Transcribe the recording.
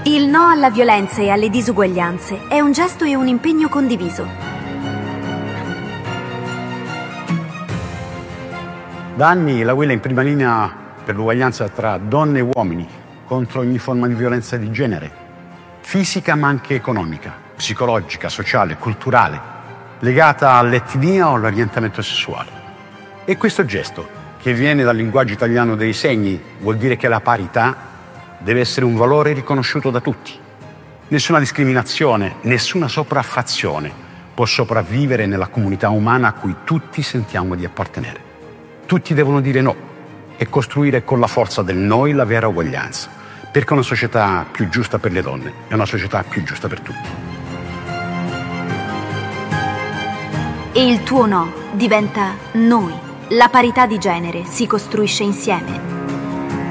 Il no alla violenza e alle disuguaglianze è un gesto e un impegno condiviso. Da anni la Will è in prima linea per l'uguaglianza tra donne e uomini, contro ogni forma di violenza di genere, fisica ma anche economica, psicologica, sociale, culturale, legata all'etnia o all'orientamento sessuale. E questo gesto, che viene dal linguaggio italiano dei segni, vuol dire che la parità deve essere un valore riconosciuto da tutti. Nessuna discriminazione, nessuna sopraffazione può sopravvivere nella comunità umana a cui tutti sentiamo di appartenere. Tutti devono dire no e costruire con la forza del noi la vera uguaglianza, perché una società più giusta per le donne è una società più giusta per tutti. E il tuo no diventa noi. La parità di genere si costruisce insieme.